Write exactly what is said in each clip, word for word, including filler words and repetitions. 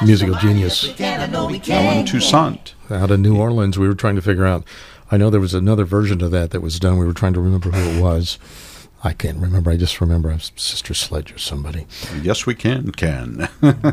musical genius. Alan Toussaint. Out of New Orleans, we were trying to figure out. I know there was another version of that that was done. We were trying to remember who it was. I can't remember. I just remember Sister Sledge or somebody. Yes, we can, Ken.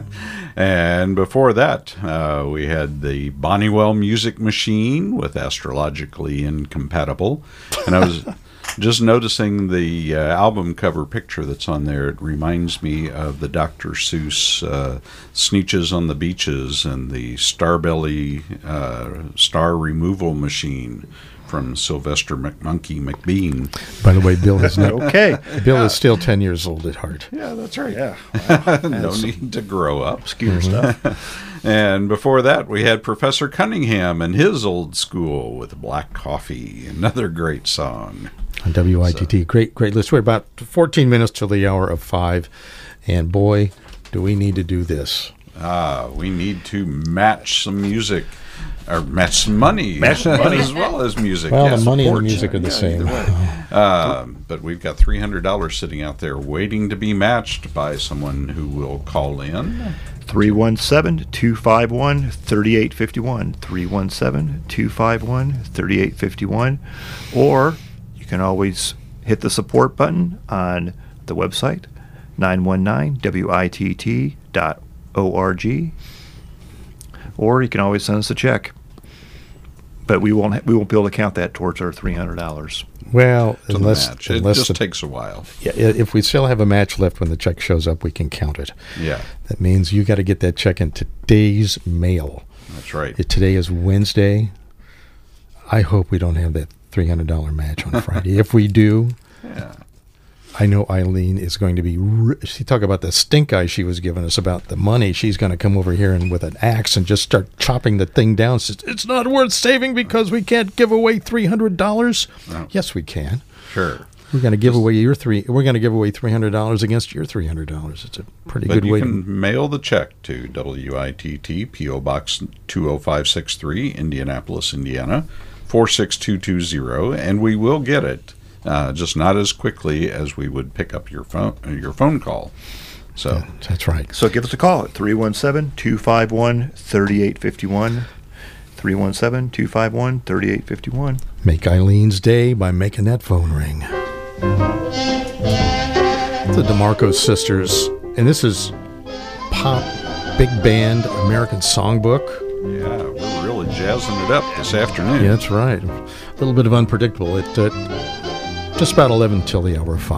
And before that, uh, we had the Bonniwell Music Machine with Astrologically Incompatible. And I was just noticing the uh, album cover picture that's on there. It reminds me of the Doctor Seuss uh, Sneetches on the Beaches and the Starbelly uh, Star Removal Machine from Sylvester McMonkey McBean. By the way, Bill is not okay. Bill yeah. is still ten years old at heart. Yeah, that's right. Yeah, wow. No need to grow up. Obscure stuff. And before that, we had Professor Cunningham and his Old School with Black Coffee, another great song. On W I T T, so. great, great list. We're about fourteen minutes till the hour of five, and boy, do we need to do this. Ah, we need to match some music. Or match some money, match some money as well as music. Well, yeah, the money support. and the music are the yeah, same. uh, but we've got three hundred dollars sitting out there waiting to be matched by someone who will call in. three one seven, two five one, three eight five one. three one seven, two five one, three eight five one. Or you can always hit the support button on the website, nine one nine W I T T dot org. Or you can always send us a check. But we won't ha- we won't be able to count that towards our three hundred dollars. Well, to unless, the match. It unless just the, takes a while. Yeah, if we still have a match left when the check shows up, we can count it. Yeah. That means you got to get that check in today's mail. That's right. If today is Wednesday. I hope we don't have that three hundred dollars match on Friday. If we do, yeah. I know Eileen is going to be, re- she talked about the stink eye she was giving us about the money. She's going to come over here and with an axe and just start chopping the thing down. Says, it's not worth saving because we can't give away three hundred dollars. No. Yes, we can. Sure. We're going to give away your three, we're going to give away three hundred dollars against your three hundred dollars. It's a pretty but good you way can to mail the check to W I T T, P O Box two oh five six three, Indianapolis, Indiana, four six two two zero, and we will get it. Uh, just not as quickly as we would pick up your phone your phone call. So yeah, that's right. So give us a call at three one seven, two five one, three eight five one. three one seven, two five one, three eight five one. Make Eileen's day by making that phone ring. The DeMarco Sisters, and this is pop, big band, American Songbook. yeah, we're really jazzing it up this afternoon. Yeah, that's right. A little bit of unpredictable. It uh, just about eleven till the hour of five.